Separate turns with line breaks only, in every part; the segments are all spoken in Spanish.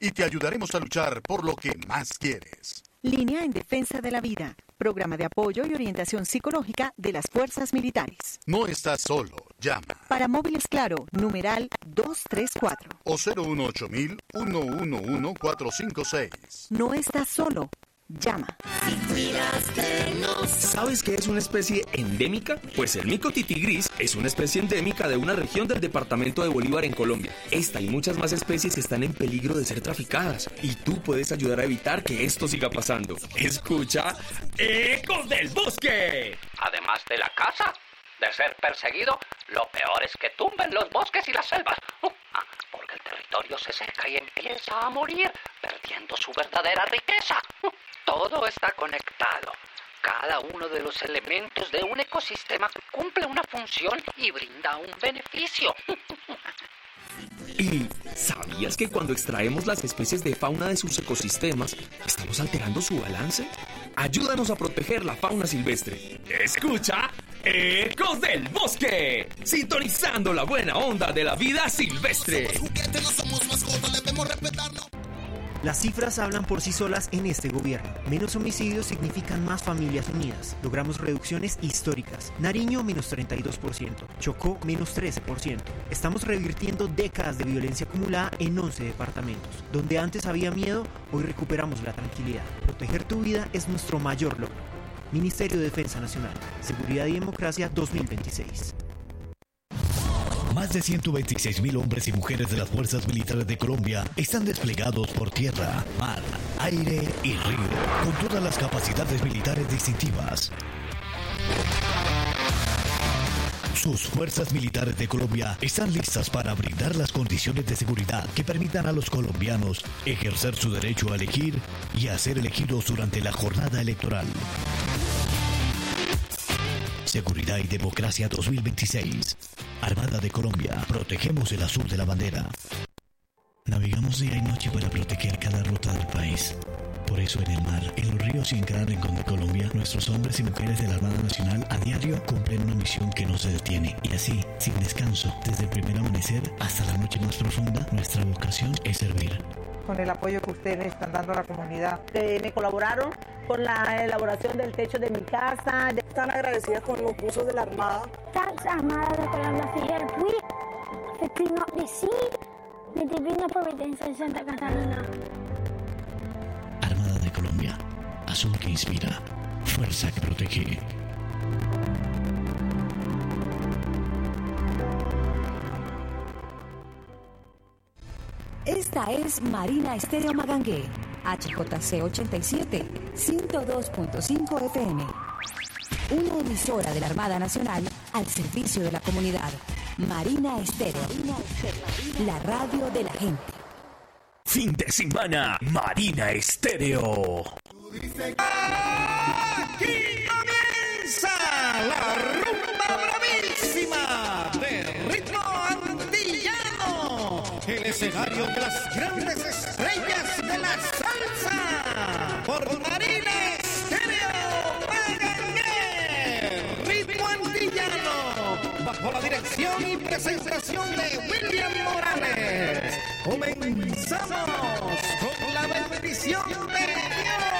y te ayudaremos a luchar por lo que más quieres.
Línea en Defensa de la Vida. Programa de apoyo y orientación psicológica de las fuerzas militares.
No estás solo. Llama.
Para móviles Claro, numeral 234.
O 018-111-456.
No estás solo. Llama.
¿Sabes qué es una especie endémica? Pues el mico titigris es una especie endémica de una región del departamento de Bolívar en Colombia. Esta y muchas más especies están en peligro de ser traficadas y tú puedes ayudar a evitar que esto siga pasando. Escucha, Ecos del Bosque.
Además de la caza, de ser perseguido, lo peor es que tumben los bosques y las selvas. Porque el territorio se seca y empieza a morir, perdiendo su verdadera riqueza. Todo está conectado. Cada uno de los elementos de un ecosistema cumple una función y brinda un beneficio.
¿Y sabías que cuando extraemos las especies de fauna de sus ecosistemas, estamos alterando su balance? Ayúdanos a proteger la fauna silvestre. Escucha, Ecos del Bosque, sintonizando la buena onda de la vida silvestre.
Las cifras hablan por sí solas en este gobierno. Menos homicidios significan más familias unidas. Logramos reducciones históricas. Nariño, menos 32%. Chocó, menos 13%. Estamos revirtiendo décadas de violencia acumulada en 11 departamentos. Donde antes había miedo, hoy recuperamos la tranquilidad. Proteger tu vida es nuestro mayor logro. Ministerio de Defensa Nacional. Seguridad y Democracia 2026.
Más de 126.000 hombres y mujeres de las fuerzas militares de Colombia están desplegados por tierra, mar, aire y río, con todas las capacidades militares distintivas. Sus fuerzas militares de Colombia están listas para brindar las condiciones de seguridad que permitan a los colombianos ejercer su derecho a elegir y a ser elegidos durante la jornada electoral. Seguridad y Democracia 2026. Armada de Colombia. Protegemos el azul de la bandera. Navegamos día y noche para proteger cada ruta del país. Por eso en el mar, en los ríos y en cada rincón de Colombia, nuestros hombres y mujeres de la Armada Nacional a diario cumplen una misión que no se detiene. Y así, sin descanso, desde el primer amanecer hasta la noche más profunda, nuestra vocación es servir.
Con el apoyo que ustedes están dando a la comunidad.
Me colaboraron con la elaboración del techo de mi casa.
Están agradecidas con los buzos de la Armada.
Thanks, Armada de Colombia, for help with the clean up the sea, the Divina Providencia en Santa Catalina.
Armada de Colombia. Azul que inspira. Fuerza que protege.
Esta es Marina Estéreo Magangué, HJC 87, 102.5 FM. Una emisora de la Armada Nacional al servicio de la comunidad. Marina Estéreo, la radio de la gente.
Fin de semana, Marina Estéreo.
Aquí comienza la rumba bravísima de ritmo antillano. El escenario de las grandes estrellas de la salsa. Por Marina Estéreo Magangué. Ritmo antillano. Bajo la dirección y presentación de William Morales. Comenzamos con la bendición de Dios.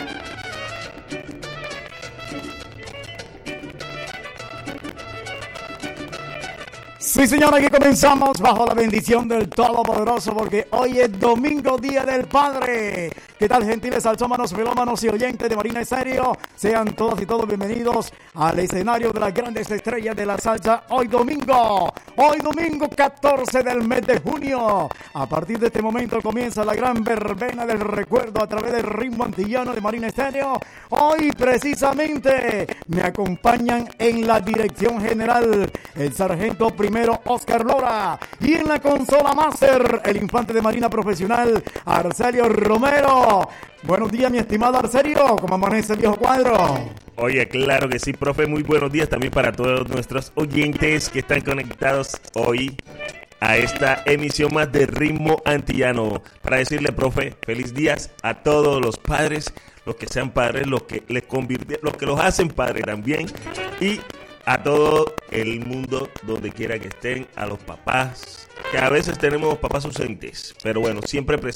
Sí, señora, aquí comenzamos bajo la bendición del Todopoderoso, porque hoy es domingo, Día del Padre. ¿Qué tal, gentiles salsómanos, melómanos y oyentes de Marina Estéreo? Sean todas y todos bienvenidos al escenario de las grandes estrellas de la salsa. Hoy domingo 14 del mes de junio. A partir de este momento comienza la gran verbena del recuerdo a través del ritmo antillano de Marina Estéreo. Hoy precisamente me acompañan en la dirección general el sargento primero Oscar Lora, y en la consola máster el infante de Marina profesional Arcelio Romero. Buenos días, mi estimado Arcelio, ¿cómo amanece el viejo cuadro?
Oye, claro que sí, profe, muy buenos días también para todos nuestros oyentes que están conectados hoy a esta emisión más de Ritmo Antillano. Para decirle, profe, feliz días a todos los padres, los que sean padres, los que les convirtieron, los que los hacen padres también, y a todo el mundo donde quiera que estén, a los papás, que a veces tenemos papás ausentes, pero bueno, siempre presentes